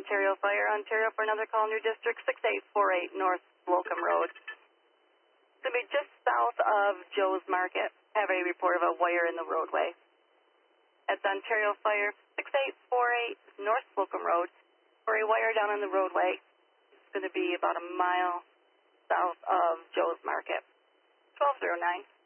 Ontario Fire, Ontario for another call, New District 6848 North Slocum Road. It's going to be just south of Joe's Market. Have a report of a wire in the roadway. That's Ontario Fire, 6848 North Slocum Road, for a wire down on the roadway. It's going to be about a mile south of Joe's Market. 1209.